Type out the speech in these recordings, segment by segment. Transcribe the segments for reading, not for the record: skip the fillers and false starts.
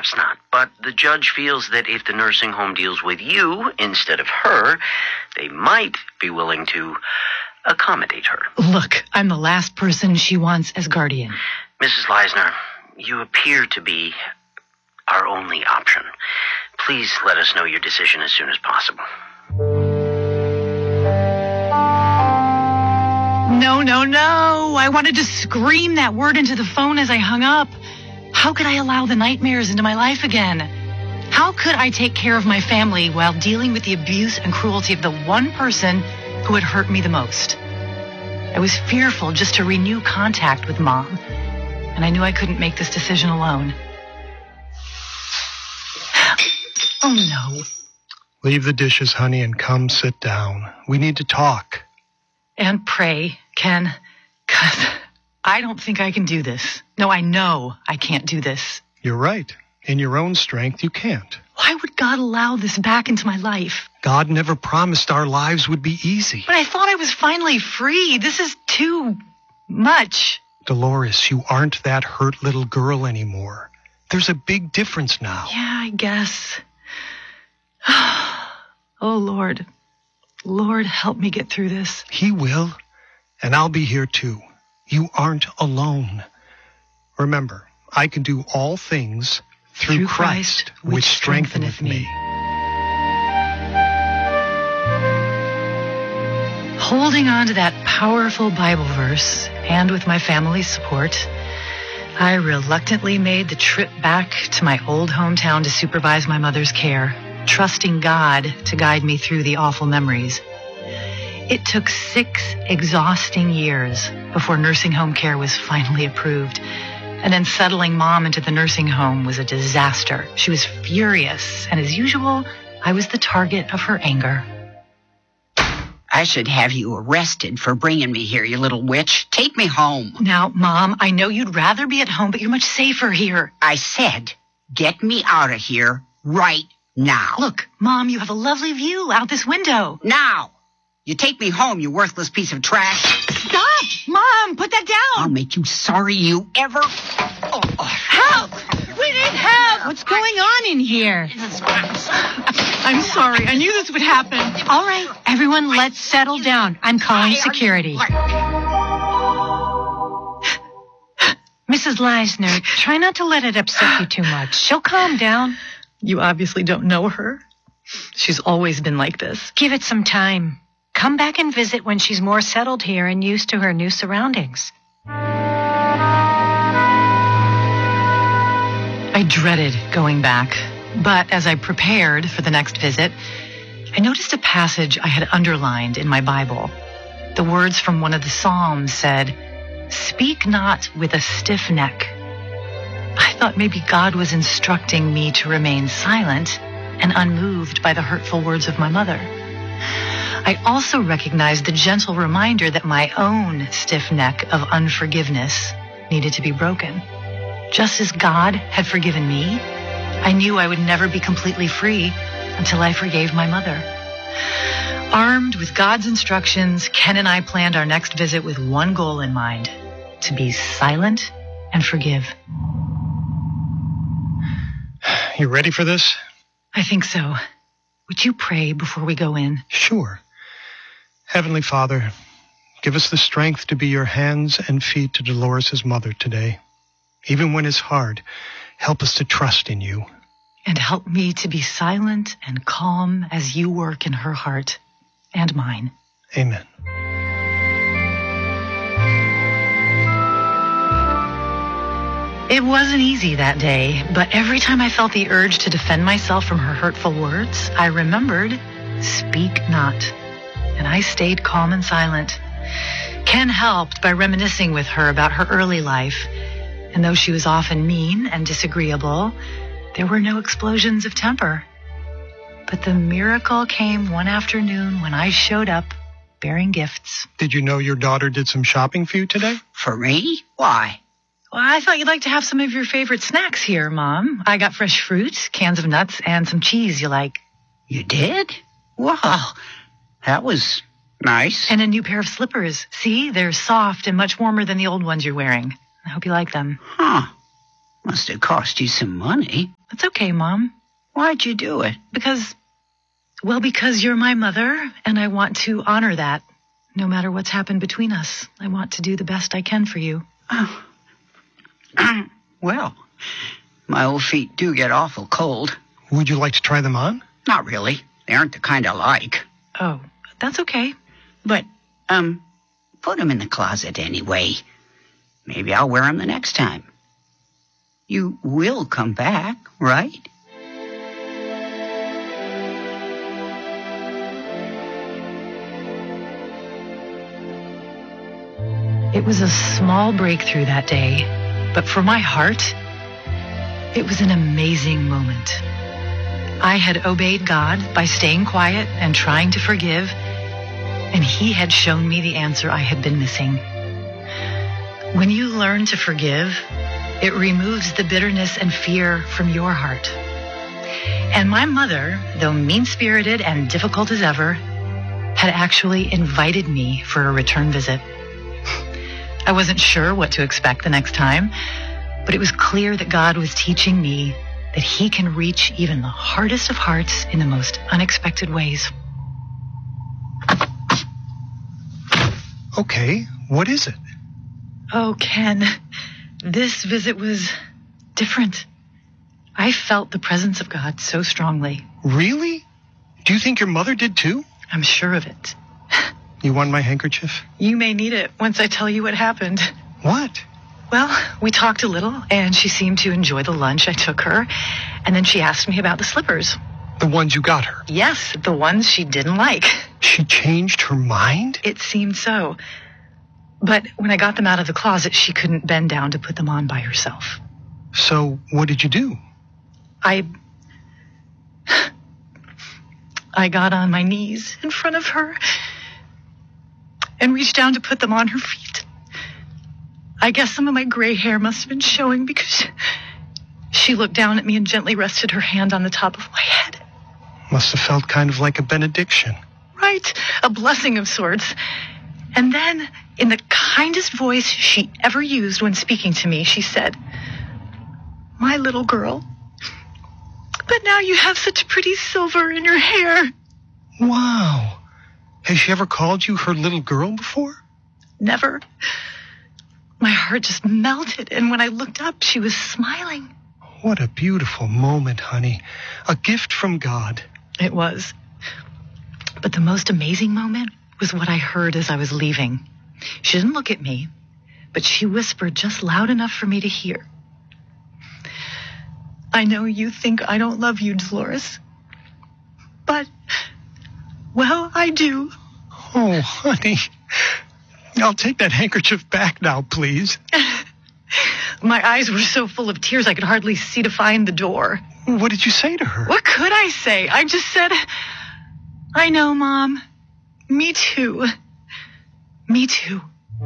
Perhaps not, but the judge feels that if the nursing home deals with you instead of her, they might be willing to accommodate her. Look, I'm the last person she wants as guardian. Mrs. Leisner, you appear to be our only option. Please let us know your decision as soon as possible. No. I wanted to scream that word into the phone as I hung up. How could I allow the nightmares into my life again? How could I take care of my family while dealing with the abuse and cruelty of the one person who had hurt me the most? I was fearful just to renew contact with Mom, and I knew I couldn't make this decision alone. Oh, no. Leave the dishes, honey, and come sit down. We need to talk. And pray, Ken, 'cause I don't think I can do this. No, I know I can't do this. You're right. In your own strength, you can't. Why would God allow this back into my life? God never promised our lives would be easy. But I thought I was finally free. This is too much. Dolores, you aren't that hurt little girl anymore. There's a big difference now. Yeah, I guess. Oh, Lord. Lord, help me get through this. He will, and I'll be here too. You aren't alone. Remember, I can do all things through Christ, which strengtheneth me. Holding on to that powerful Bible verse, and with my family's support, I reluctantly made the trip back to my old hometown to supervise my mother's care, trusting God to guide me through the awful memories. It took 6 exhausting years before nursing home care was finally approved. And then settling Mom into the nursing home was a disaster. She was furious, and as usual, I was the target of her anger. I should have you arrested for bringing me here, you little witch. Take me home. Now, Mom, I know you'd rather be at home, but you're much safer here. I said, get me out of here right now. Look, Mom, you have a lovely view out this window. Now! You take me home, you worthless piece of trash. Stop! Mom, put that down! I'll make you sorry you ever... Help! We need help! What's going on in here? I'm sorry. I knew this would happen. All right, everyone, let's settle down. I'm calling security. Mrs. Leisner, try not to let it upset you too much. She'll calm down. You obviously don't know her. She's always been like this. Give it some time. Come back and visit when she's more settled here and used to her new surroundings. I dreaded going back, but as I prepared for the next visit, I noticed a passage I had underlined in my Bible. The words from one of the Psalms said, "Speak not with a stiff neck." I thought maybe God was instructing me to remain silent and unmoved by the hurtful words of my mother. I also recognized the gentle reminder that my own stiff neck of unforgiveness needed to be broken. Just as God had forgiven me, I knew I would never be completely free until I forgave my mother. Armed with God's instructions, Ken and I planned our next visit with one goal in mind: to be silent and forgive. You ready for this? I think so. Would you pray before we go in? Sure. Heavenly Father, give us the strength to be your hands and feet to Dolores' mother today. Even when it's hard, help us to trust in you. And help me to be silent and calm as you work in her heart and mine. Amen. It wasn't easy that day, but every time I felt the urge to defend myself from her hurtful words, I remembered, "Speak not." And I stayed calm and silent. Ken helped by reminiscing with her about her early life. And though she was often mean and disagreeable, there were no explosions of temper. But the miracle came one afternoon when I showed up bearing gifts. Did you know your daughter did some shopping for you today? For me? Why? Well, I thought you'd like to have some of your favorite snacks here, Mom. I got fresh fruit, cans of nuts, and some cheese you like. You did? Wow, that was nice. And a new pair of slippers. See, they're soft and much warmer than the old ones you're wearing. I hope you like them. Huh. Must have cost you some money. That's okay, Mom. Why'd you do it? Because you're my mother, and I want to honor that. No matter what's happened between us, I want to do the best I can for you. Oh. Well, my old feet do get awful cold. Would you like to try them on? Not really. They aren't the kind I like. Oh, that's okay. But, put them in the closet anyway. Maybe I'll wear them the next time. You will come back, right? It was a small breakthrough that day, but for my heart, it was an amazing moment. I had obeyed God by staying quiet and trying to forgive, and He had shown me the answer I had been missing. When you learn to forgive, it removes the bitterness and fear from your heart. And my mother, though mean-spirited and difficult as ever, had actually invited me for a return visit. I wasn't sure what to expect the next time, but it was clear that God was teaching me that He can reach even the hardest of hearts in the most unexpected ways. Okay, what is it? Oh, Ken, this visit was different. I felt the presence of God so strongly. Really? Do you think your mother did too? I'm sure of it. You want my handkerchief? You may need it once I tell you what happened. What? Well, we talked a little, and she seemed to enjoy the lunch I took her, and then she asked me about the slippers. The ones you got her? Yes, the ones she didn't like. She changed her mind? It seemed so. But when I got them out of the closet, she couldn't bend down to put them on by herself. So what did you do? I got on my knees in front of her and reached down to put them on her feet. I guess some of my gray hair must have been showing because she looked down at me and gently rested her hand on the top of my head. Must have felt kind of like a benediction. Right, a blessing of sorts. And then, in the kindest voice she ever used when speaking to me, she said, "My little girl, but now you have such pretty silver in your hair." Wow. Has she ever called you her little girl before? Never. My heart just melted, and when I looked up, she was smiling. What a beautiful moment, honey. A gift from God. It was. But the most amazing moment was what I heard as I was leaving. She didn't look at me, but she whispered just loud enough for me to hear. "I know you think I don't love you, Dolores, but, well, I do." Oh, honey. I'll take that handkerchief back now, please. My eyes were so full of tears I could hardly see to find the door. What did you say to her? What could I say? I just said, "I know, Mom. Me too. Me too."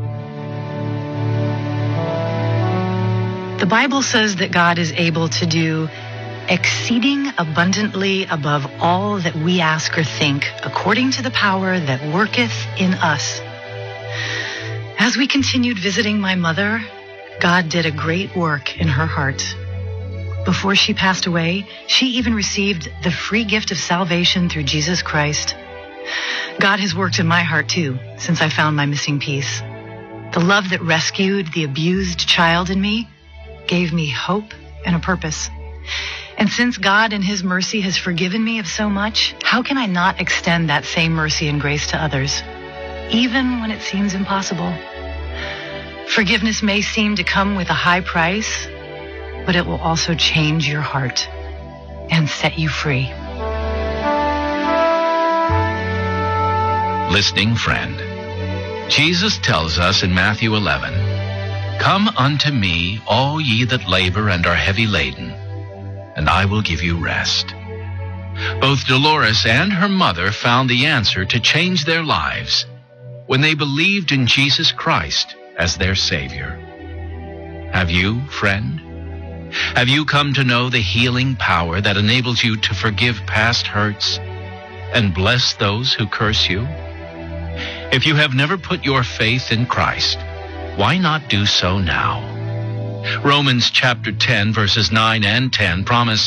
The Bible says that God is able to do exceeding abundantly above all that we ask or think, according to the power that worketh in us. As we continued visiting my mother, God did a great work in her heart. Before she passed away, she even received the free gift of salvation through Jesus Christ. God has worked in my heart too, since I found my missing piece. The love that rescued the abused child in me gave me hope and a purpose. And since God in His mercy has forgiven me of so much, how can I not extend that same mercy and grace to others, even when it seems impossible? Forgiveness may seem to come with a high price, but it will also change your heart and set you free. Listening friend, Jesus tells us in Matthew 11, "Come unto me, all ye that labor and are heavy laden, and I will give you rest." Both Dolores and her mother found the answer to change their lives when they believed in Jesus Christ as their Savior. Have you, friend? Have you come to know the healing power that enables you to forgive past hurts and bless those who curse you? If you have never put your faith in Christ, why not do so now? Romans chapter 10, verses 9 and 10 promise